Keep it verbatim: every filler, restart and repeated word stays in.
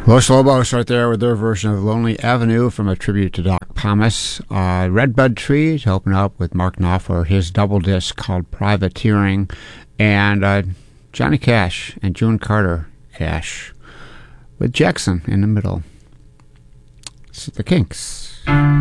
Los Lobos right there with their version of Lonely Avenue from a tribute to Doc Pomus. Uh, Redbud Tree to open up with Mark Knopfler, his double disc called Privateering. And uh, Johnny Cash and June Carter Cash with Jackson in the middle. This is the Kinks.